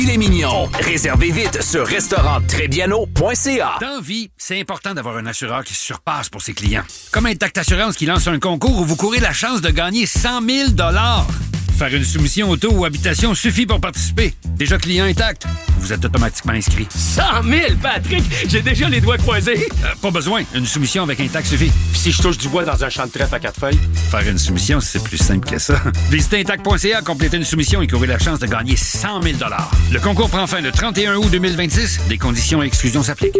Les mignons. Réservez vite sur restauranttrèsbiano.ca. Dans vie, c'est important d'avoir un assureur qui se surpasse pour ses clients. Comme Intact Assurance qui lance un concours où vous courez la chance de gagner 100 000 $. Faire une soumission auto ou habitation suffit pour participer. Déjà client Intact, vous êtes automatiquement inscrit. 100 000, Patrick! J'ai déjà les doigts croisés. Pas besoin. Une soumission avec Intact suffit. Puis si je touche du bois dans un champ de trèfle à 4 feuilles? Faire une soumission, c'est plus simple que ça. Visitez Intact.ca, complétez une soumission et courez la chance de gagner 100 000 $. Le concours prend fin le 31 août 2026. Des conditions et exclusions s'appliquent.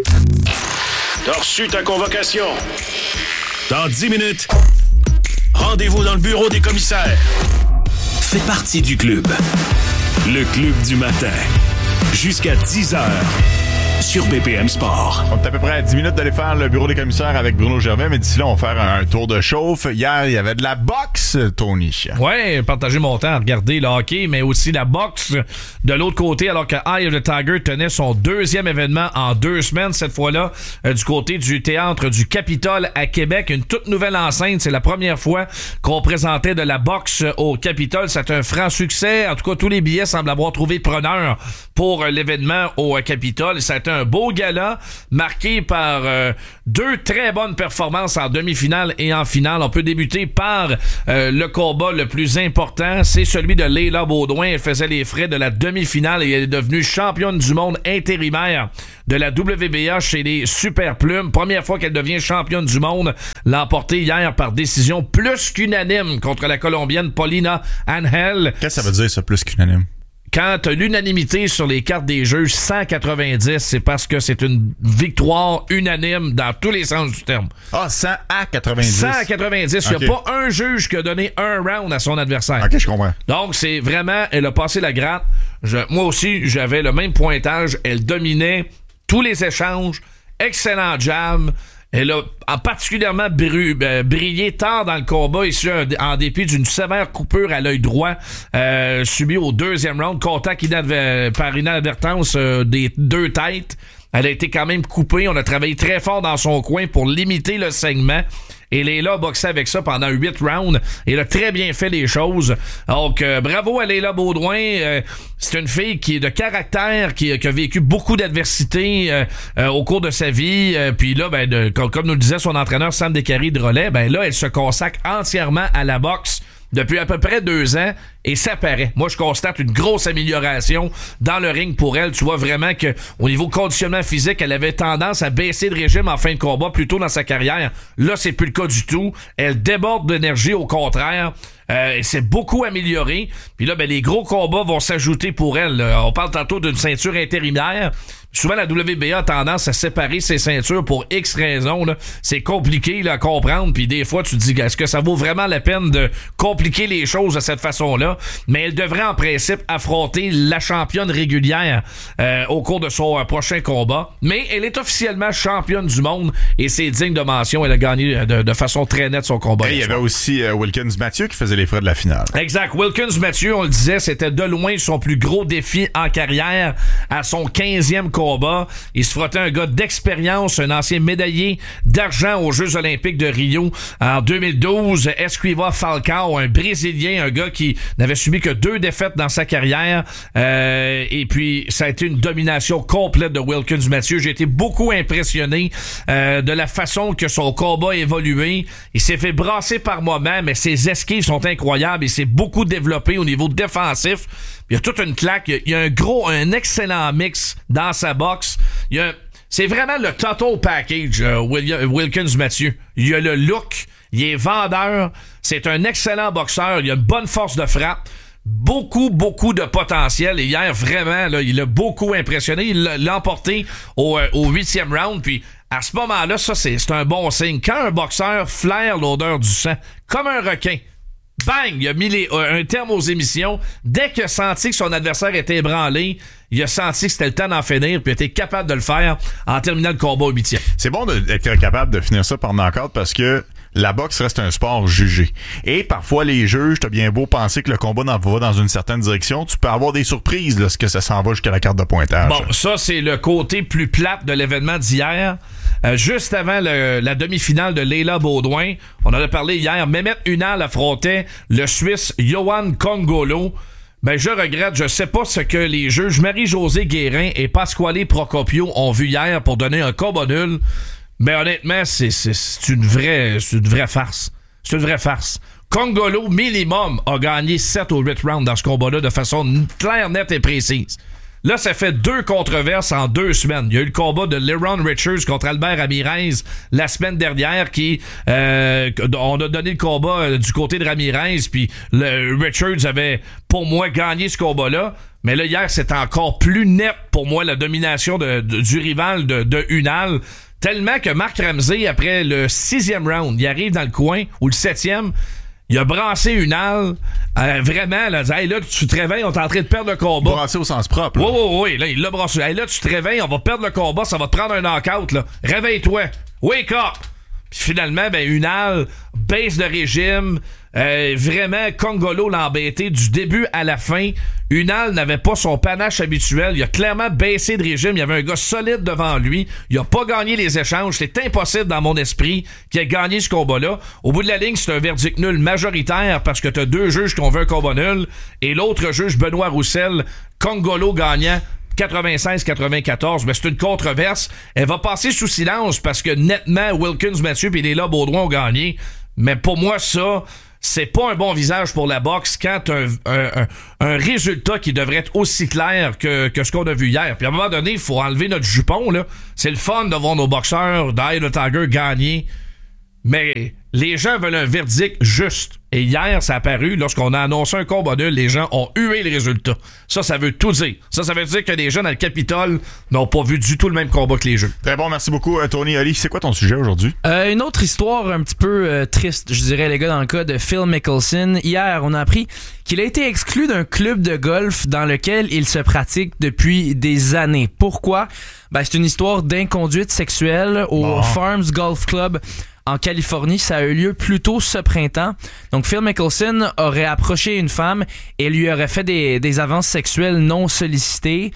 T'as reçu ta convocation. Dans 10 minutes, rendez-vous dans le bureau des commissaires. Fais partie du club. Le club du matin. Jusqu'à 10h. Sur BPM Sport. On est à peu près à 10 minutes d'aller faire le bureau des commissaires avec Bruno Gervais, mais d'ici là, on va faire un tour de chauffe. Hier, il y avait de la boxe, Tony. Ouais, partager mon temps à regarder le hockey, mais aussi la boxe de l'autre côté, alors que Eye of the Tiger tenait son deuxième événement en 2 semaines, cette fois-là, du côté du théâtre du Capitole à Québec. Une toute nouvelle enceinte. C'est la première fois qu'on présentait de la boxe au Capitole. C'est un franc succès. En tout cas, tous les billets semblent avoir trouvé preneur pour l'événement au Capitole. Ça a été un beau gala marqué par 2 très bonnes performances en demi-finale et en finale. On peut débuter par le combat le plus important. C'est celui de Leila Baudouin. Elle faisait les frais de la demi-finale et elle est devenue championne du monde intérimaire de la WBA chez les Super Plumes. Première fois qu'elle devient championne du monde. L'a emportée hier par décision plus qu'unanime contre la Colombienne Paulina Angel. Qu'est-ce que ça veut dire, ça, plus qu'unanime? Quand t'as l'unanimité sur les cartes des juges, 190, c'est parce que c'est une victoire unanime dans tous les sens du terme. Ah, 100 à 90. 100 à 90. Il Okay. n'y a pas un juge qui a donné un round à son adversaire. OK, je comprends. Donc, c'est vraiment... Elle a passé la gratte. Moi aussi, j'avais le même pointage. Elle dominait tous les échanges. Excellent jab. Elle a particulièrement brillé tard dans le combat, ici en dépit d'une sévère coupure à l'œil droit subie au 2e round, contact par inadvertance des 2 têtes. Elle a été quand même coupée. On a travaillé très fort dans son coin pour limiter le saignement. Et Leila a boxé avec ça pendant 8 rounds. Et elle a très bien fait les choses. Donc, bravo à Leila Baudouin. C'est une fille qui est de caractère, qui a vécu beaucoup d'adversité au cours de sa vie. Puis là, comme nous le disait son entraîneur Sam Descaries-Drolet, là, elle se consacre entièrement à la boxe depuis à peu près 2 ans, et ça paraît. Moi, je constate une grosse amélioration dans le ring pour elle. Tu vois vraiment que au niveau conditionnement physique, elle avait tendance à baisser de régime en fin de combat plus tôt dans sa carrière. Là, c'est plus le cas du tout. Elle déborde d'énergie, au contraire. Elle s'est beaucoup améliorée. Puis là, les gros combats vont s'ajouter pour elle. Là. On parle tantôt d'une ceinture intérimaire. Souvent, la WBA a tendance à séparer ses ceintures pour X raisons. Là. C'est compliqué là, à comprendre. Puis des fois, tu te dis, est-ce que ça vaut vraiment la peine de compliquer les choses de cette façon-là? Mais elle devrait, en principe, affronter la championne régulière au cours de son prochain combat. Mais elle est officiellement championne du monde et c'est digne de mention. Elle a gagné de façon très nette son combat. Et il y avait aussi Wilkins Mathieu qui faisait les frais de la finale. Exact. Wilkins Mathieu, on le disait, c'était de loin son plus gros défi en carrière à son 15e combat. Il se frottait un gars d'expérience, un ancien médaillé d'argent aux Jeux olympiques de Rio en 2012. Esquiva Falcao, un Brésilien, un gars qui n'avait subi que 2 défaites dans sa carrière. Et puis, ça a été une domination complète de Wilkins Mathieu. J'ai été beaucoup impressionné de la façon que son combat a évolué. Il s'est fait brasser par moments, mais ses esquives sont incroyables. Il s'est beaucoup développé au niveau défensif. Il y a toute une claque. Il y a un excellent mix dans sa boxe. C'est vraiment le total package, Wilkins Mathieu. Il y a le look, il est vendeur, c'est un excellent boxeur, il a une bonne force de frappe, beaucoup de potentiel. Et hier, vraiment, là, il a beaucoup impressionné. Il l'a emporté au 8e round, puis à ce moment-là, ça, c'est un bon signe. Quand un boxeur flaire l'odeur du sang, comme un requin, bang, il a mis un terme aux émissions. Dès qu'il a senti que son adversaire était ébranlé, il a senti que c'était le temps d'en finir, puis il a été capable de le faire en terminant le combat au 8e. C'est bon d'être capable de finir ça par knock-out parce que la boxe reste un sport jugé. Et parfois, les juges, t'as bien beau penser que le combat va dans une certaine direction, tu peux avoir des surprises lorsque ça s'en va jusqu'à la carte de pointage. Bon, ça, c'est le côté plus plate de l'événement d'hier. Juste avant la demi-finale de Leila Baudouin, on en a parlé hier, Mehmet Ünal affrontait le Suisse Yohan Kongolo. Ben, je regrette, je sais pas ce que les juges Marie-Josée Guérin et Pasquale Procopio ont vu hier pour donner un combat nul. Mais honnêtement, c'est une vraie farce. C'est une vraie farce. Congolo, minimum, a gagné 7 ou 8 rounds dans ce combat-là de façon claire, nette et précise. Là, ça fait 2 controverses en 2 semaines. Il y a eu le combat de Leron Richards contre Albert Ramirez la semaine dernière on a donné le combat du côté de Ramirez, puis Richards avait, pour moi, gagné ce combat-là. Mais là, hier, c'était encore plus net pour moi, la domination du rival de Unal. Tellement que Marc Ramsey, après le 6e round, il arrive dans le coin, ou le 7e, il a brassé Unal, vraiment, là, hey, là, tu te réveilles, on est en train de perdre le combat. Brassé au sens propre. Là. Oui, là, il l'a brassé. Hey, là, tu te réveilles, on va perdre le combat, ça va te prendre un knockout, là. Réveille-toi. Wake up! Puis finalement, Unal baisse de régime. Vraiment, Congolo l'a embêté du début à la fin. Unal n'avait pas son panache habituel. Il a clairement baissé de régime. Il y avait un gars solide devant lui. Il a pas gagné les échanges. C'est impossible dans mon esprit qu'il ait gagné ce combat-là. Au bout de la ligne, c'est un verdict nul majoritaire parce que t'as 2 juges qui ont vu un combat nul et l'autre juge, Benoît Roussel, Congolo gagnant 96-94, mais c'est une controverse. Elle va passer sous silence parce que nettement, Wilkins, Mathieu et Léla Baudouin ont gagné. Mais pour moi, ça, c'est pas un bon visage pour la boxe quand un résultat qui devrait être aussi clair que ce qu'on a vu hier. Puis à un moment donné, il faut enlever notre jupon, là. C'est le fun de voir nos boxeurs d'Eye the Tiger gagner. Mais les gens veulent un verdict juste. Et hier, ça a apparu, lorsqu'on a annoncé un combat nul, les gens ont hué le résultat. Ça veut tout dire. Ça veut dire que les gens dans le Capitole n'ont pas vu du tout le même combat que les jeux. Très bon, merci beaucoup, Tony. Ali, c'est quoi ton sujet aujourd'hui? Une autre histoire un petit peu triste, je dirais, les gars, dans le cas de Phil Mickelson. Hier, on a appris qu'il a été exclu d'un club de golf dans lequel il se pratique depuis des années. Pourquoi? C'est une histoire d'inconduite sexuelle au Farms Golf Club en Californie. Ça a eu lieu plus tôt ce printemps. Donc, Phil Mickelson aurait approché une femme et lui aurait fait des avances sexuelles non sollicitées.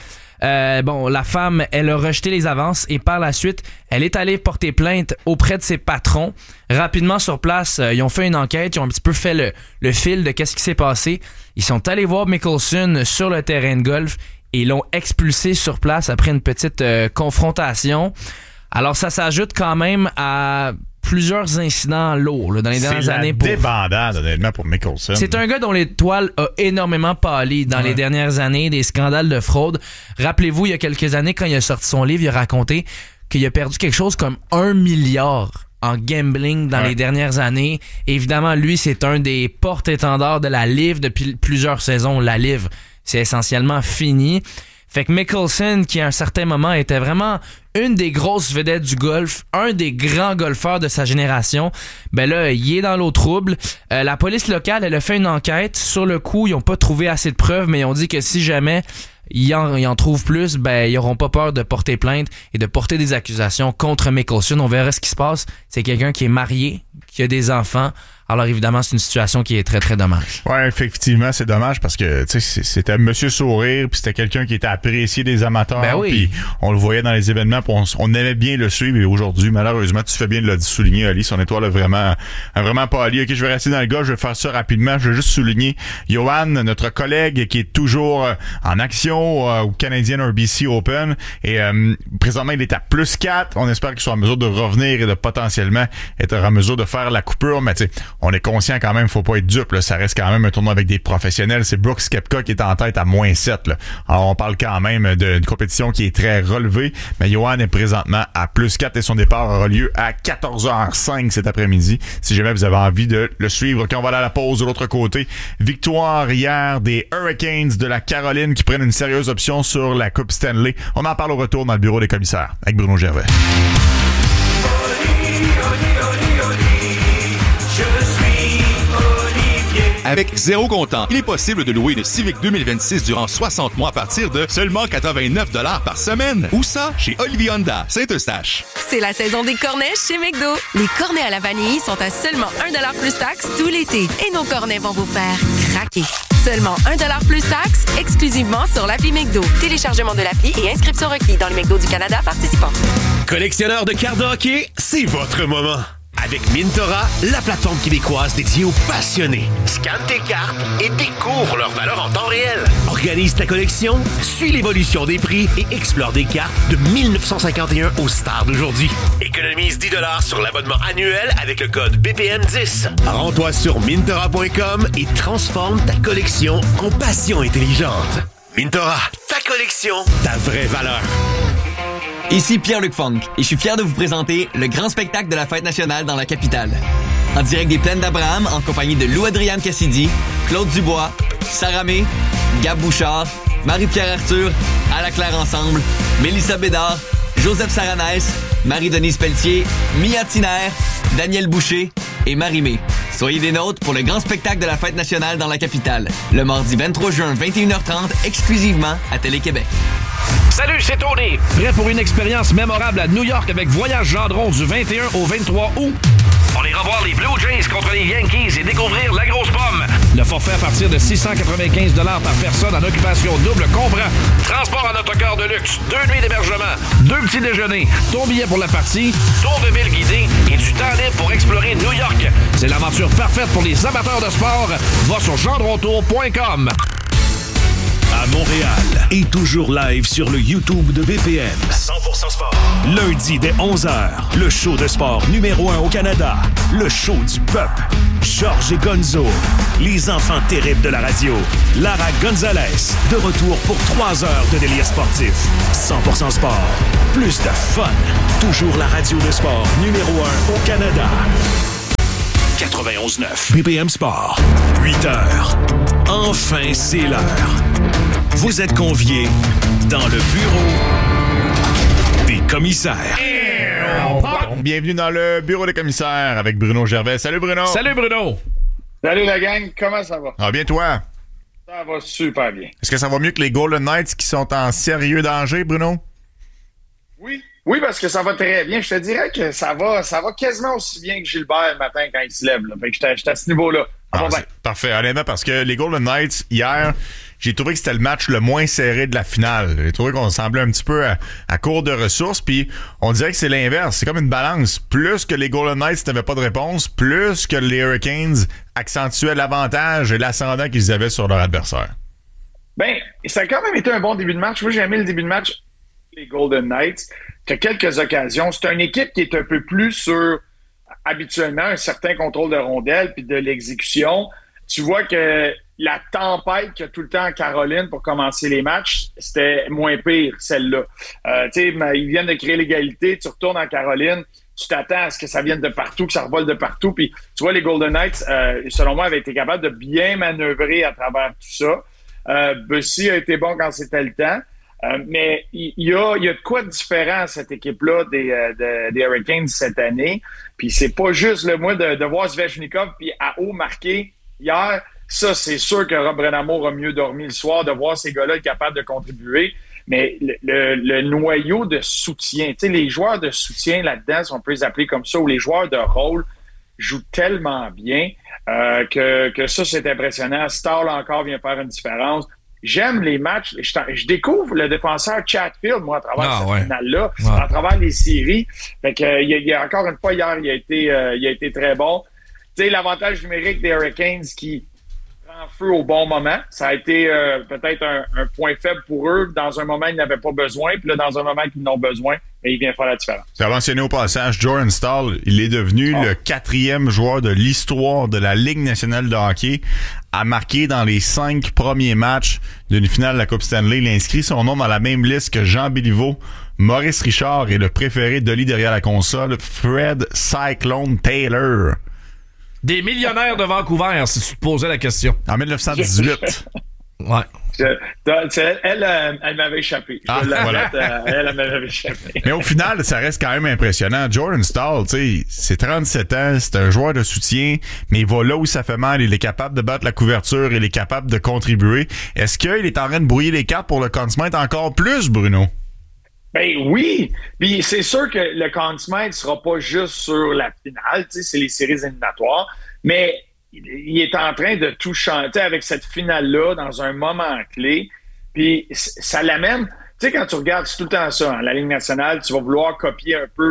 La femme, elle a rejeté les avances et par la suite, elle est allée porter plainte auprès de ses patrons. Rapidement sur place, ils ont fait une enquête, ils ont un petit peu fait le fil de qu'est-ce qui s'est passé. Ils sont allés voir Mickelson sur le terrain de golf et ils l'ont expulsé sur place après une petite confrontation. Alors, ça s'ajoute quand même à plusieurs incidents lourds là, dans les dernières années. C'est la débandade, honnêtement, pour Mickelson. C'est un gars dont l'étoile a énormément pâli dans les dernières années, des scandales de fraude. Rappelez-vous, il y a quelques années, quand il a sorti son livre, il a raconté qu'il a perdu quelque chose comme 1 milliard en gambling dans les dernières années. Évidemment, lui, c'est un des porte-étendards de la LIV depuis plusieurs saisons. La LIV, c'est essentiellement fini. Fait que Mickelson, qui à un certain moment était vraiment une des grosses vedettes du golf, un des grands golfeurs de sa génération, là, il est dans l'eau trouble. La police locale, elle a fait une enquête. Sur le coup, ils n'ont pas trouvé assez de preuves, mais ils ont dit que si jamais ils en trouvent plus, ils n'auront pas peur de porter plainte et de porter des accusations contre Mickelson. On verra ce qui se passe. C'est quelqu'un qui est marié, qui a des enfants. Alors évidemment, c'est une situation qui est très, très dommage. Ouais, effectivement, c'est dommage parce que c'était Monsieur Sourire, puis c'était quelqu'un qui était apprécié des amateurs, puis on le voyait dans les événements, puis on aimait bien le suivre. Et aujourd'hui, malheureusement, tu fais bien de le souligner, Ali, son étoile a vraiment pas Ali. Ok, je vais rester dans le gars, je vais faire ça rapidement. Je vais juste souligner Johan, notre collègue qui est toujours en action au Canadian RBC Open, et présentement il est à +4. On espère qu'il soit en mesure de revenir et de potentiellement être en mesure de faire la coupure, mais tu sais, on est conscient quand même, faut pas être dupe, là. Ça reste quand même un tournoi avec des professionnels. C'est Brooks Koepka qui est en tête à -7. Là. Alors on parle quand même d'une compétition qui est très relevée, mais Johan est présentement à +4 et son départ aura lieu à 14h05 cet après-midi. Si jamais vous avez envie de le suivre, OK, on va aller à la pause de l'autre côté. Victoire hier des Hurricanes de la Caroline qui prennent une sérieuse option sur la Coupe Stanley. On en parle au retour dans le bureau des commissaires avec Bruno Gervais. Avec zéro comptant, il est possible de louer une Civic 2026 durant 60 mois à partir de seulement 89 $ par semaine. Où ça? Chez Olivier Honda, Saint-Eustache. C'est la saison des cornets chez McDo. Les cornets à la vanille sont à seulement 1 $ plus taxe tout l'été. Et nos cornets vont vous faire craquer. Seulement 1 $ plus taxe, exclusivement sur l'appli McDo. Téléchargement de l'appli et inscription requis dans les McDo du Canada participants. Collectionneur de cartes de hockey, c'est votre moment. Avec Mintora, la plateforme québécoise dédiée aux passionnés. Scanne tes cartes et découvre leur valeur en temps réel. Organise ta collection, suis l'évolution des prix et explore des cartes de 1951 aux stars d'aujourd'hui. Économise 10 $ sur l'abonnement annuel avec le code BPM10. Rends-toi sur Mintora.com et transforme ta collection en passion intelligente. Mintora, ta collection, ta vraie valeur. Ici Pierre-Luc Funk et je suis fier de vous présenter le grand spectacle de la Fête nationale dans la capitale. En direct des Plaines d'Abraham, en compagnie de Lou-Adrienne Cassidy, Claude Dubois, Sarah May, Gab Bouchard, Marie-Pierre Arthur, À la Claire Ensemble, Mélissa Bédard, Joseph Saranès, Marie-Denise Pelletier, Mia Tiner, Daniel Boucher et Marie-Mé. Soyez des nôtres pour le grand spectacle de la Fête nationale dans la capitale, le mardi 23 juin, 21h30, exclusivement à Télé-Québec. Salut, c'est Tony! Prêt pour une expérience mémorable à New York avec Voyage Gendron du 21 au 23 août? On ira voir les Blue Jays contre les Yankees et découvrir la grosse pomme. Le forfait à partir de 695 $ par personne en occupation double comprend transport en autocar de luxe, 2 nuits d'hébergement, 2 petits déjeuners, ton billet pour la partie, tour de ville guidé et du temps libre pour explorer New York. C'est l'aventure parfaite pour les amateurs de sport. Va sur gendrontour.com. À Montréal et toujours live sur le YouTube de BPM. 100% sport. Lundi dès 11h, le show de sport numéro 1 au Canada. Le show du peuple. Georges et Gonzo. Les enfants terribles de la radio. Lara Gonzalez. De retour pour 3 heures de délire sportif. 100% sport. Plus de fun. Toujours la radio de sport numéro 1 au Canada. 91.9 BPM Sport. 8 heures. Enfin, c'est l'heure. Vous êtes conviés dans le bureau des commissaires. Bienvenue dans le bureau des commissaires avec Bruno Gervais. Salut Bruno! Salut Bruno! Salut la gang, comment ça va? Ah, bien toi? Ça va super bien. Est-ce que ça va mieux que les Golden Knights qui sont en sérieux danger, Bruno? Oui, parce que ça va très bien. Je te dirais que ça va quasiment aussi bien que Gilbert le matin quand il se lève. Là. Fait que j'étais à ce niveau-là. Parfait, honnêtement, parce que les Golden Knights, hier, j'ai trouvé que c'était le match le moins serré de la finale. J'ai trouvé qu'on semblait un petit peu à court de ressources, puis on dirait que c'est l'inverse. C'est comme une balance. Plus que les Golden Knights n'avaient pas de réponse, plus que les Hurricanes accentuaient l'avantage et l'ascendant qu'ils avaient sur leur adversaire. Ben, ça a quand même été un bon début de match. Moi, j'ai aimé le début de match les Golden Knights. Tu as quelques occasions. C'est une équipe qui est un peu plus sur, habituellement, un certain contrôle de rondelle puis de l'exécution. Tu vois que la tempête qu'il y a tout le temps en Caroline pour commencer les matchs, c'était moins pire, celle-là. Tu sais, ils viennent de créer l'égalité, tu retournes en Caroline, tu t'attends à ce que ça vienne de partout, que ça revole de partout. Puis tu vois, les Golden Knights, selon moi, avaient été capables de bien manœuvrer à travers tout ça. Bussy a été bon quand c'était le temps. Mais il y a de quoi de différent à cette équipe-là des Hurricanes cette année. Puis c'est pas juste le moi de voir Svechnikov puis à haut marqué hier. Ça, c'est sûr que Rob Brennamour a mieux dormi le soir de voir ces gars-là être capables de contribuer. Mais le noyau de soutien, tu sais, les joueurs de soutien là-dedans, si on peut les appeler comme ça, ou les joueurs de rôle, jouent tellement bien que ça, c'est impressionnant. Stahl encore vient faire une différence. J'aime les matchs. Je découvre le défenseur Chatfield, moi, à travers cette finale-là, à travers les séries. Fait que, il y a encore une fois, hier, il a été très bon. Tu sais, l'avantage numérique des Hurricanes qui prend feu au bon moment. Ça a été peut-être un point faible pour eux. Dans un moment, ils n'avaient pas besoin. Puis là, dans un moment qu'ils en ont besoin, mais il vient faire la différence. Tu as mentionné au passage, Jordan Stahl, il est devenu le 4e joueur de l'histoire de la Ligue nationale de hockey à marquer dans les 5 premiers matchs d'une finale de la Coupe Stanley. Il a inscrit son nom dans la même liste que Jean Béliveau, Maurice Richard et le préféré d'Oli derrière la console, Fred Cyclone Taylor. Des millionnaires de Vancouver, si tu te posais la question. En 1918. Ouais. Elle m'avait échappé. Voilà. Elle m'avait échappé. Mais au final, ça reste quand même impressionnant. Jordan Stahl, tu sais, c'est 37 ans, c'est un joueur de soutien, mais il va là où ça fait mal. Il est capable de battre la couverture, il est capable de contribuer. Est-ce qu'il est en train de brouiller les cartes pour le Conn Smythe encore plus, Bruno? Ben oui. Puis c'est sûr que le Conn Smythe sera pas juste sur la finale, tu sais, c'est les séries éliminatoires, mais il est en train de tout chanter avec cette finale-là dans un moment clé. Puis ça l'amène... Tu sais, quand tu regardes, c'est tout le temps ça. La Ligue nationale, tu vas vouloir copier un peu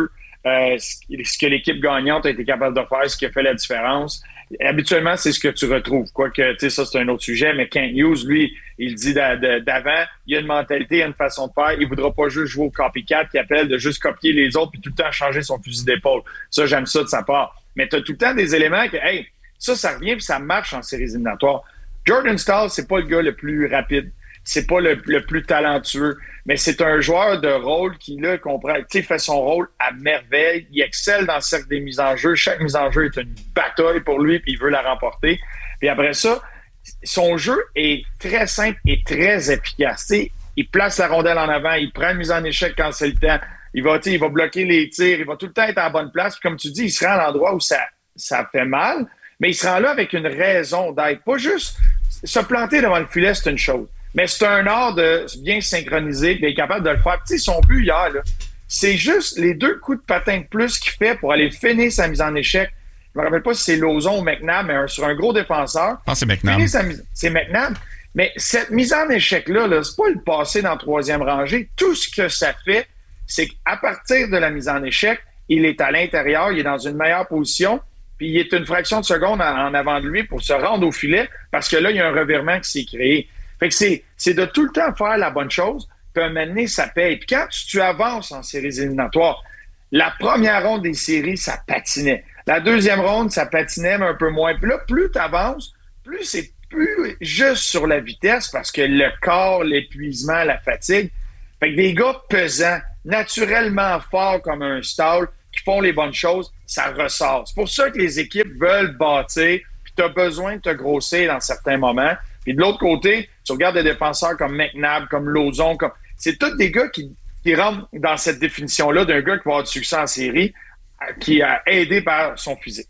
ce que l'équipe gagnante a été capable de faire, ce qui a fait la différence. Habituellement, c'est ce que tu retrouves. Quoique, tu sais, ça, c'est un autre sujet, mais Kent Hughes, lui, il dit d'avant, il y a une mentalité, il y a une façon de faire. Il voudra pas juste jouer au copycat qui appelle de juste copier les autres puis tout le temps changer son fusil d'épaule. Ça, j'aime ça de sa part. Mais tu as tout le temps des éléments que, hey, ça revient puis ça marche en séries éliminatoires. Jordan Staal, c'est pas le gars le plus rapide. C'est pas le plus talentueux, mais c'est un joueur de rôle qui, là, comprend, tu sais, fait son rôle à merveille. Il excelle dans le cercle des mises en jeu. Chaque mise en jeu est une bataille pour lui, puis il veut la remporter. Puis après ça, son jeu est très simple et très efficace. Tu sais, il place la rondelle en avant, il prend une mise en échec quand c'est le temps. Il va bloquer les tirs, il va tout le temps être à la bonne place. Puis comme tu dis, il se rend à l'endroit où ça fait mal, mais il se rend là avec une raison d'être. Pas juste se planter devant le filet, c'est une chose. Mais c'est un art de bien synchroniser, d'être capable de le faire. Tu sais, son but hier, là, c'est juste les 2 coups de patin de plus qu'il fait pour aller finir sa mise en échec. Je me rappelle pas si c'est Lauzon ou McNabb, mais sur un gros défenseur. Je pense que c'est McNabb. C'est McNabb. Mais cette mise en échec-là, c'est pas le passer dans la 3e rangée. Tout ce que ça fait, c'est qu'à partir de la mise en échec, il est à l'intérieur, il est dans une meilleure position, puis il est une fraction de seconde en avant de lui pour se rendre au filet, parce que là, il y a un revirement qui s'est créé. Fait que c'est de tout le temps faire la bonne chose, puis à un moment donné, ça paye. Puis quand tu avances en séries éliminatoires, la première ronde des séries, ça patinait. La 2e ronde, ça patinait, mais un peu moins. Puis là, plus tu avances, plus c'est plus juste sur la vitesse, parce que le corps, l'épuisement, la fatigue. Fait que des gars pesants, naturellement forts comme un Staal, qui font les bonnes choses, ça ressort. C'est pour ça que les équipes veulent bâtir, puis tu as besoin de te grossir dans certains moments. Puis de l'autre côté, tu regardes des défenseurs comme McNabb, comme Lauzon, c'est tous des gars qui rentrent dans cette définition-là d'un gars qui va avoir du succès en série, qui a aidé par son physique.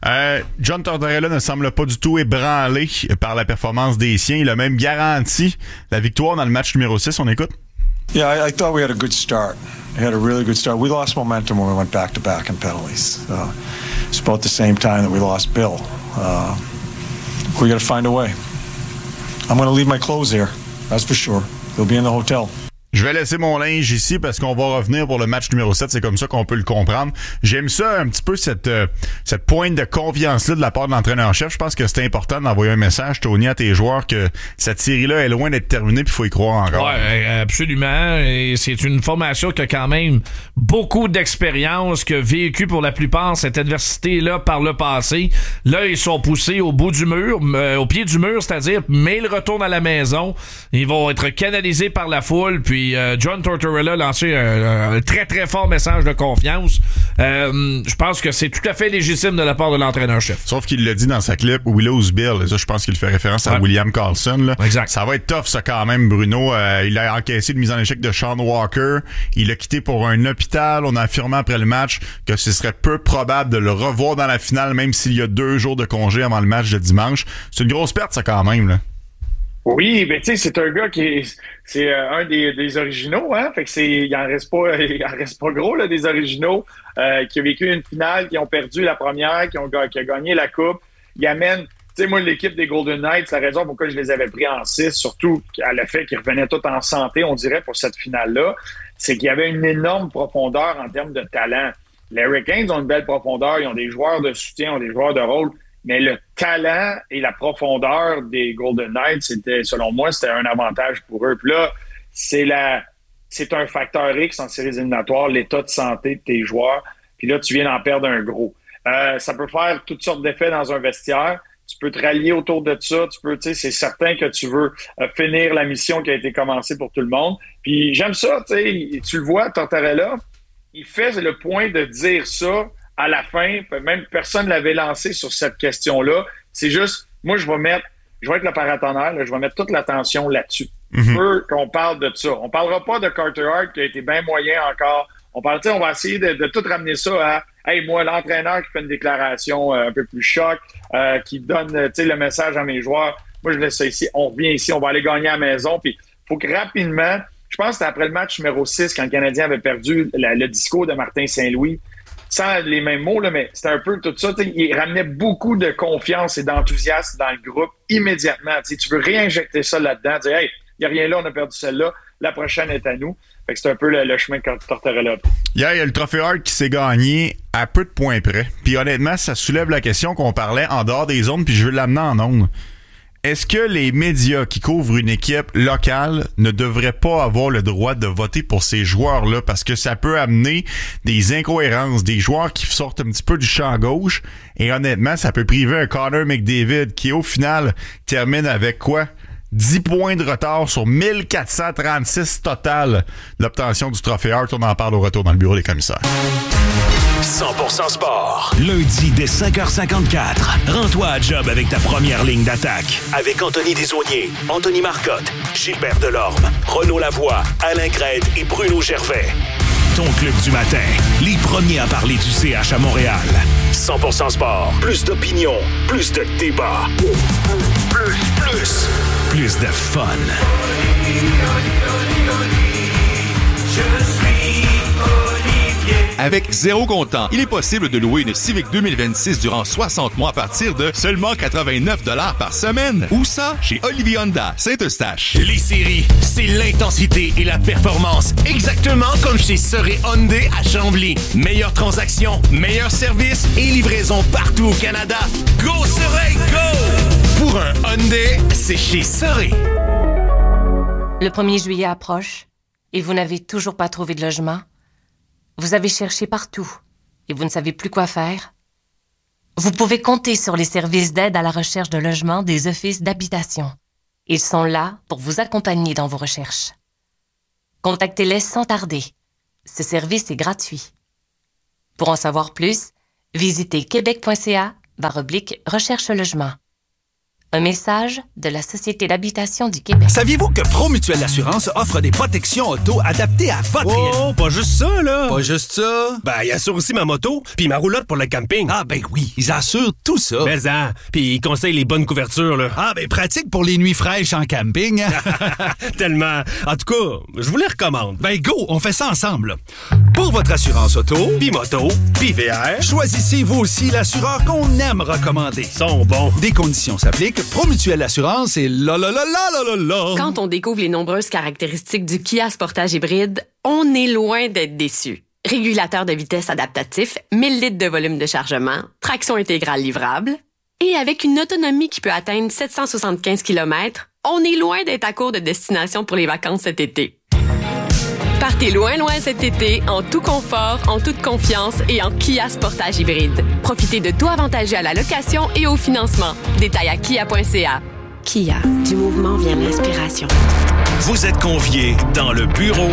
John Tortorella ne semble pas du tout ébranlé par la performance des siens. Il a même garanti la victoire dans le match numéro 6. On écoute? Yeah, I thought we had a good start. We had a really good start. We lost momentum when we went back-to-back in penalties. It's about the same time that we lost Bill. We got to find a way. I'm going to leave my clothes here, that's for sure. They'll be in the hotel. Je vais laisser mon linge ici parce qu'on va revenir pour le match numéro 7. C'est comme ça qu'on peut le comprendre. J'aime ça un petit peu, cette pointe de confiance-là de la part de l'entraîneur-chef. Je pense que c'est important d'envoyer un message, Tony, à tes joueurs que cette série-là est loin d'être terminée puis il faut y croire encore. Ouais, absolument. Et c'est une formation qui a quand même beaucoup d'expérience, qui a vécu pour la plupart cette adversité-là par le passé. Là, ils sont poussés au bout du mur, au pied du mur, c'est-à-dire, mais ils retournent à la maison. Ils vont être canalisés par la foule, puis John Tortorella a lancé un très très fort message de confiance. Je pense que c'est tout à fait légitime de la part de l'entraîneur-chef. Sauf qu'il l'a dit dans sa clip Willow's Bill. Ça, je pense qu'il fait référence à William Karlsson. Là. Exact. Ça va être tough, ça, quand même, Bruno. Il a encaissé une mise en échec de Sean Walker. Il a quitté pour un hôpital. On a affirmé après le match que ce serait peu probable de le revoir dans la finale, même s'il y a 2 jours de congé avant le match de dimanche. C'est une grosse perte, ça, quand même, là. Oui, mais tu sais, c'est un gars c'est un des originaux, hein. Fait que il en reste pas gros, là, des originaux, qui a vécu une finale, qui ont perdu la première, qui a gagné la coupe. Il amène, tu sais, moi, l'équipe des Golden Knights, la raison pourquoi je les avais pris en 6, surtout à le fait qu'ils revenaient tous en santé, on dirait, pour cette finale-là, c'est qu'il y avait une énorme profondeur en termes de talent. Les Hurricanes ont une belle profondeur, ils ont des joueurs de soutien, ils ont des joueurs de rôle. Mais le talent et la profondeur des Golden Knights, selon moi, c'était un avantage pour eux. Puis là, c'est un facteur X en séries éliminatoires, l'état de santé de tes joueurs. Puis là, tu viens d'en perdre un gros. Ça peut faire toutes sortes d'effets dans un vestiaire. Tu peux te rallier autour de ça. C'est certain que tu veux finir la mission qui a été commencée pour tout le monde. Puis j'aime ça, tu le vois, Tortorella, il fait le point de dire ça à la fin, même personne ne l'avait lancé sur cette question-là. C'est juste, moi, je vais être le paratonnerre, je vais mettre toute l'attention là-dessus. Je veux qu'on parle de ça. On parlera pas de Carter Hart qui a été bien moyen encore. On va essayer de tout ramener ça à, hey, moi, l'entraîneur qui fait une déclaration un peu plus choc, qui donne, le message à mes joueurs. Moi, je laisse ça ici. On revient ici. On va aller gagner à la maison. Puis, il faut que rapidement, je pense que c'était après le match numéro 6, quand le Canadien avait perdu le discours de Martin Saint-Louis, sans les mêmes mots, là, mais c'était un peu tout ça. Il ramenait beaucoup de confiance et d'enthousiasme dans le groupe immédiatement. Tu veux réinjecter ça là-dedans, dire, hey, il n'y a rien là, on a perdu celle-là. la prochaine est à nous. Fait que c'est un peu le chemin que Tortorella a pris. Hier, il y a le Trophée Hart qui s'est gagné à peu de points près. Puis honnêtement, ça soulève la question qu'on parlait en dehors des zones, puis je veux l'amener en ondes. Est-ce que les médias qui couvrent une équipe locale ne devraient pas avoir le droit de voter pour ces joueurs-là? Parce que ça peut amener des incohérences, des joueurs qui sortent un petit peu du champ gauche. Et honnêtement, ça peut priver un Connor McDavid qui, au final, termine avec quoi? 10 points de retard sur 1436 total. L'obtention du Trophée Hart, on en parle au retour dans le bureau des commissaires. 100% sport. Lundi dès 5h54. Rends-toi à job avec ta première ligne d'attaque. Avec Anthony Desaulniers, Anthony Marcotte, Gilbert Delorme, Renaud Lavoie, Alain Crête et Bruno Gervais. Ton club du matin. Les premiers à parler du CH à Montréal. 100% sport. Plus d'opinion. Plus de débat. Plus de fun. Je suis Olivier. Avec zéro comptant, il est possible de louer une Civic 2026 durant 60 mois à partir de seulement 89 $ par semaine. Où ça? Chez Olivier Honda, Saint-Eustache. Les séries, c'est l'intensité et la performance. Exactement comme chez Soré Hyundai à Chambly. Meilleure transaction, meilleur service et livraison partout au Canada. Go Soré, go! Pour un Hyundai, c'est chez Soré. Le 1er juillet approche et vous n'avez toujours pas trouvé de logement? Vous avez cherché partout et vous ne savez plus quoi faire? Vous pouvez compter sur les services d'aide à la recherche de logement des offices d'habitation. Ils sont là pour vous accompagner dans vos recherches. Contactez-les sans tarder. Ce service est gratuit. Pour en savoir plus, visitez québec.ca/recherche logement. Un message de la Société d'habitation du Québec. Saviez-vous que Promutuelle Assurance offre des protections auto adaptées à votre... Oh, pas juste ça, là! Pas juste ça? Ben, ils assurent aussi ma moto, puis ma roulotte pour le camping. Ah, ben oui, ils assurent tout ça. Mais hein, puis ils conseillent les bonnes couvertures, là. Ah, ben pratique pour les nuits fraîches en camping. Tellement. En tout cas, je vous les recommande. Ben go, on fait ça ensemble. Pour votre assurance auto, puis moto, puis VR, choisissez vous aussi l'assureur qu'on aime recommander. Ils sont bons. Des conditions s'appliquent. Promutuelle Assurance et la. Quand on découvre les nombreuses caractéristiques du Kia Sportage hybride, on est loin d'être déçu. Régulateur de vitesse adaptatif, 1000 litres de volume de chargement, traction intégrale livrable, et avec une autonomie qui peut atteindre 775 km, on est loin d'être à court de destination pour les vacances cet été. Partez loin cet été, en tout confort, en toute confiance et en Kia Sportage hybride. Profitez de taux avantageux à la location et au financement. Détails à kia.ca. Kia, du mouvement vient l'inspiration. Vous êtes conviés dans le bureau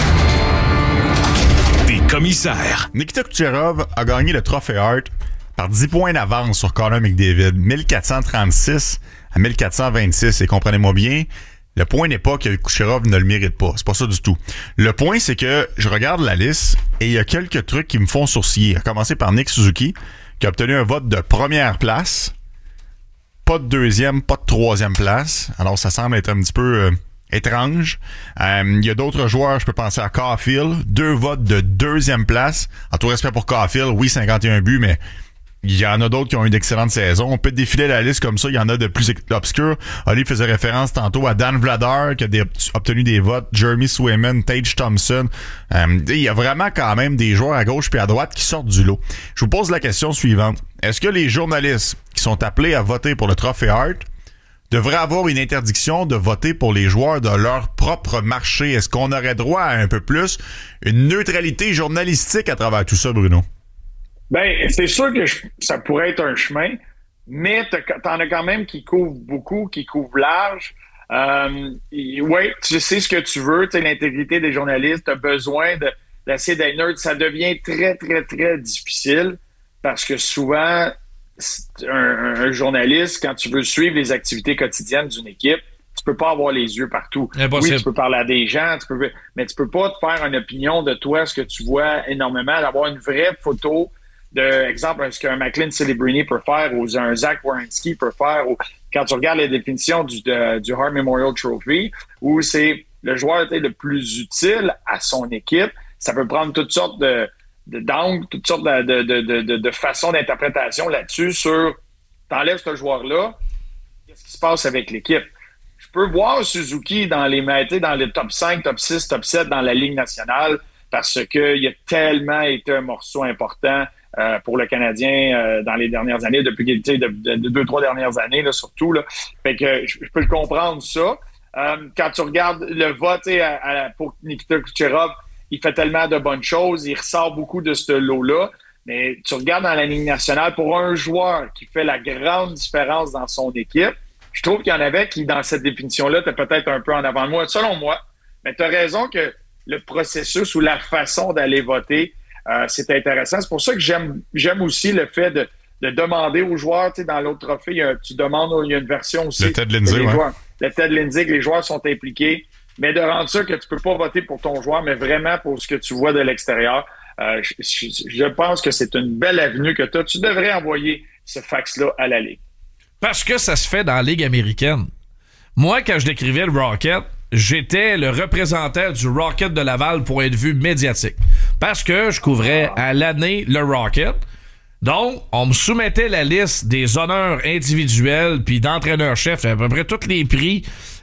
des commissaires. Nikita Kucherov a gagné le Trophée Hart par 10 points d'avance sur Connor McDavid. 1436 à 1426. Et comprenez-moi bien, le point n'est pas que Kucherov ne le mérite pas. C'est pas ça du tout. Le point, c'est que je regarde la liste et il y a quelques trucs qui me font sourciller. À commencer par Nick Suzuki, qui a obtenu un vote de première place. Pas de deuxième, pas de troisième place. Alors, ça semble être un petit peu étrange. Il y a d'autres joueurs, je peux penser à Caulfield. 2 votes de deuxième place. En tout respect pour Caulfield, oui, 51 buts, mais il y en a d'autres qui ont eu d'excellentes saisons. On peut défiler la liste comme ça. Il y en a de plus obscurs. Oli faisait référence tantôt à Dan Vladar qui a obtenu des votes. Jeremy Swayman, Tage Thompson. Il y a vraiment quand même des joueurs à gauche puis à droite qui sortent du lot. Je vous pose la question suivante. Est-ce que les journalistes qui sont appelés à voter pour le Trophée Hart devraient avoir une interdiction de voter pour les joueurs de leur propre marché? Est-ce qu'on aurait droit à un peu plus une neutralité journalistique à travers tout ça, Bruno? Ben, c'est sûr que ça pourrait être un chemin, mais t'en as quand même qui couvrent beaucoup, qui couvrent large. Oui, tu sais ce que tu veux, tu sais, l'intégrité des journalistes, tu as besoin d'essayer d'être neutre. Ça devient très, très, très difficile parce que souvent, un journaliste, quand tu veux suivre les activités quotidiennes d'une équipe, tu peux pas avoir les yeux partout. Impossible. Oui, tu peux parler à des gens, mais tu peux pas te faire une opinion de toi, ce que tu vois énormément, d'avoir une vraie photo de, exemple, ce qu'un McLean Celebrini peut faire ou un Zach Werenski peut faire, ou quand tu regardes les définitions du Hart Memorial Trophy, où c'est le joueur le plus utile à son équipe, ça peut prendre toutes sortes d'angles, toutes sortes de façons d'interprétation là-dessus sur t'enlèves ce joueur-là, qu'est-ce qui se passe avec l'équipe? Je suis peux voir Suzuki dans le top 5, top 6, top 7 dans la Ligue nationale parce qu'il a tellement été un morceau important pour le Canadien dans les dernières années, depuis qu'il était de 2-3 dernières années, là, surtout. Là. Fait que je peux le comprendre, ça. Quand tu regardes le vote pour Nikita Kucherov, il fait tellement de bonnes choses, il ressort beaucoup de ce lot-là. Mais tu regardes dans la Ligue nationale, pour un joueur qui fait la grande différence dans son équipe, je trouve qu'il y en avait qui, dans cette définition-là, étaient peut-être un peu en avant de moi, selon moi. Mais tu as raison que le processus ou la façon d'aller voter, c'est intéressant. C'est pour ça que j'aime aussi le fait de demander aux joueurs, tu sais, dans l'autre trophée, il y a une version aussi. Le Ted Lindsay, ouais. Le Ted Lindsay, que les joueurs sont impliqués. Mais de rendre ça que tu peux pas voter pour ton joueur, mais vraiment pour ce que tu vois de l'extérieur. Je pense que c'est une belle avenue que tu as. Tu devrais envoyer ce fax-là à la Ligue. Parce que ça se fait dans la Ligue américaine. Moi, quand je décrivais le Rocket, j'étais le représentant du Rocket de Laval pour être vu médiatique. Parce que je couvrais à l'année le Rocket. Donc, on me soumettait la liste des honneurs individuels puis d'entraîneur-chef, à peu près tous les prix.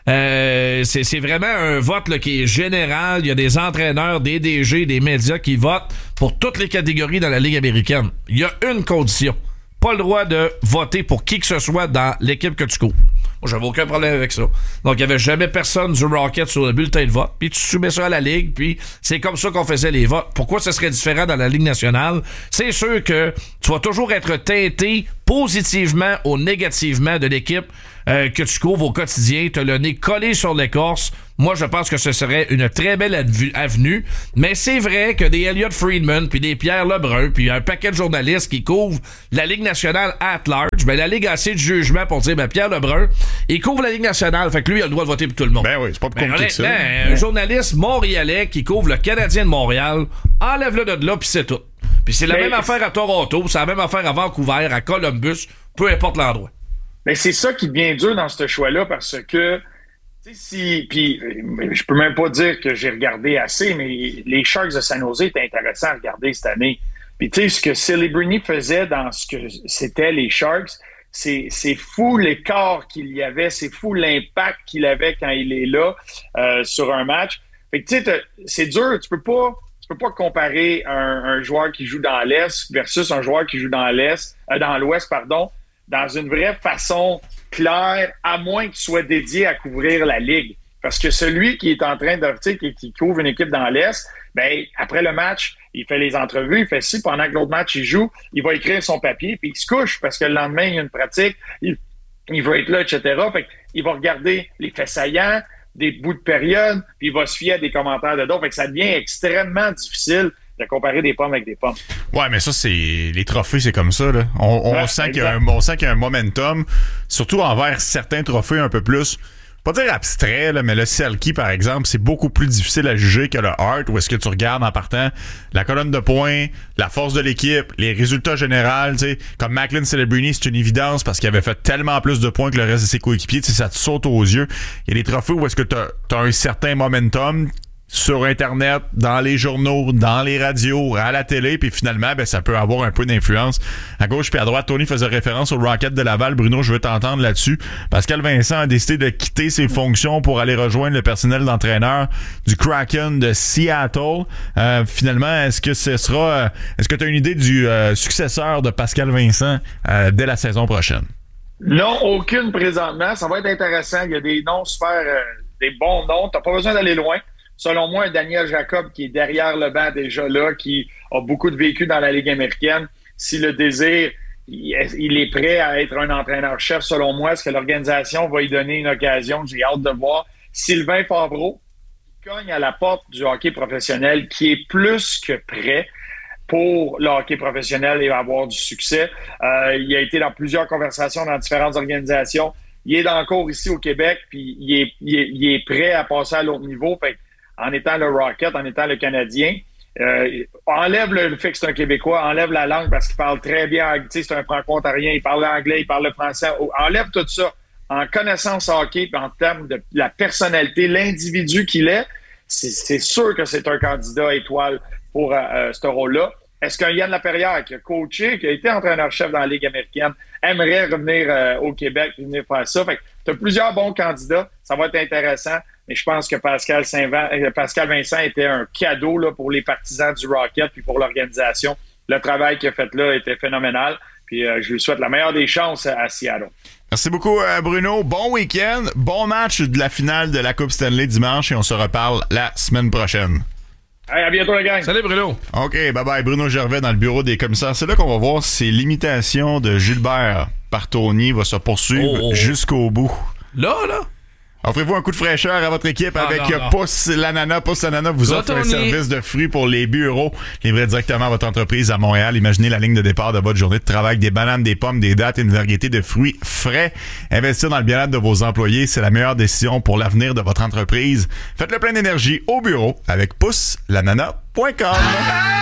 C'est vraiment un vote là, qui est général. Il y a des entraîneurs, des DG, des médias qui votent pour toutes les catégories dans la Ligue américaine. Il y a une condition. Pas le droit de voter pour qui que ce soit dans l'équipe que tu couvres. Moi, j'avais aucun problème avec ça. Donc, il n'y avait jamais personne du Rocket sur le bulletin de vote. Puis tu soumets ça à la Ligue, puis c'est comme ça qu'on faisait les votes. Pourquoi ce serait différent dans la Ligue nationale? C'est sûr que tu vas toujours être teinté positivement ou négativement de l'équipe que tu couvres au quotidien. Tu as le nez collé sur l'écorce. Moi, je pense que ce serait une très belle avenue. Mais c'est vrai que des Elliott Friedman, puis des Pierre Lebrun, puis un paquet de journalistes qui couvrent la Ligue nationale at large, ben la Ligue a assez de jugement pour dire, ben Pierre Lebrun, il couvre la Ligue nationale, fait que lui, il a le droit de voter pour tout le monde. Ben oui, c'est pas plus compliqué que ça. Un journaliste montréalais qui couvre le Canadien de Montréal, enlève-le de là, puis c'est tout. Puis c'est la même affaire à Toronto, c'est la même affaire à Vancouver, à Columbus, peu importe l'endroit. Mais c'est ça qui devient dur dans ce choix-là, parce que puis je peux même pas dire que j'ai regardé assez, mais les Sharks de San Jose étaient intéressants à regarder cette année. Puis tu sais, ce que Celebrini faisait dans ce que c'était les Sharks, c'est fou l'écart qu'il y avait, c'est fou l'impact qu'il avait quand il est là sur un match. Fait que tu sais, c'est dur, tu peux pas comparer un joueur qui joue dans l'Est versus un joueur qui joue dans l'Ouest, dans une vraie façon claire, à moins que tu sois dédié à couvrir la Ligue. Parce que celui qui est en train de, tu sais, qui couvre une équipe dans l'Est, ben après le match, il fait les entrevues, il fait ci, pendant que l'autre match, il joue, il va écrire son papier, puis il se couche parce que le lendemain, il y a une pratique, il va être là, etc. Fait qu'il va regarder les faits saillants, des bouts de période, puis il va se fier à des commentaires de d'autres. Fait que ça devient extrêmement difficile de comparer des pommes avec des pommes. Ouais, mais ça, c'est les trophées, c'est comme ça, là. On sent qu'il y a un momentum, surtout envers certains trophées un peu plus, pas dire abstrait, là, mais le Selkie, par exemple, c'est beaucoup plus difficile à juger que le Hart, où est-ce que tu regardes en partant la colonne de points, la force de l'équipe, les résultats généraux, tu sais, comme Macklin Celebrini, c'est une évidence parce qu'il avait fait tellement plus de points que le reste de ses coéquipiers, tu sais, ça te saute aux yeux. Il y a des trophées où est-ce que t'as un certain momentum sur Internet, dans les journaux, dans les radios, à la télé, puis finalement, ben ça peut avoir un peu d'influence. À gauche puis à droite, Tony faisait référence au Rocket de Laval. Bruno, je veux t'entendre là-dessus. Pascal Vincent a décidé de quitter ses fonctions pour aller rejoindre le personnel d'entraîneur du Kraken de Seattle. Finalement, est-ce que tu as une idée du successeur de Pascal Vincent dès la saison prochaine? Non, aucune présentement. Ça va être intéressant. Il y a des noms super, des bons noms. T'as pas besoin d'aller loin. Selon moi, un Daniel Jacob qui est derrière le banc déjà là, qui a beaucoup de vécu dans la Ligue américaine, si le désir, il est prêt à être un entraîneur-chef, selon moi, est-ce que l'organisation va lui donner une occasion? J'ai hâte de voir. Sylvain Favreau, qui cogne à la porte du hockey professionnel, qui est plus que prêt pour le hockey professionnel et avoir du succès. Il a été dans plusieurs conversations dans différentes organisations. Il est dans le cours ici au Québec, puis il est prêt à passer à l'autre niveau. Fait en étant le Rocket, en étant le Canadien, enlève le fait que c'est un Québécois, enlève la langue parce qu'il parle très bien, tu sais, c'est un franco-ontarien, il parle l'anglais, il parle le français, enlève tout ça. En connaissance hockey, puis en termes de la personnalité, l'individu qu'il est, c'est sûr que c'est un candidat étoile pour ce rôle-là. Est-ce qu'un Yann Laperrière qui a coaché, qui a été entraîneur-chef dans la Ligue américaine, aimerait revenir au Québec et venir faire ça. Fait que tu as plusieurs bons candidats. Ça va être intéressant. Mais je pense que Pascal Vincent était un cadeau là, pour les partisans du Rocket puis pour l'organisation. Le travail qu'il a fait là était phénoménal. Puis je lui souhaite la meilleure des chances à Seattle. Merci beaucoup, Bruno. Bon week-end. Bon match de la finale de la Coupe Stanley dimanche et on se reparle la semaine prochaine. Hey, à bientôt, les gars. Salut, Bruno. OK, bye-bye. Bruno Gervais dans le bureau des commissaires. C'est là qu'on va voir si l'imitation de Gilbert par Tony va se poursuivre jusqu'au bout. Là? Offrez-vous un coup de fraîcheur à votre équipe avec Pousse l'ananas. Pousse l'ananas vous offre un service de fruits pour les bureaux. Livré directement à votre entreprise à Montréal. Imaginez la ligne de départ de votre journée de travail. Des bananes, des pommes, des dattes et une variété de fruits frais. Investir dans le bien-être de vos employés, c'est la meilleure décision pour l'avenir de votre entreprise. Faites le plein d'énergie au bureau avec pousslanana.com.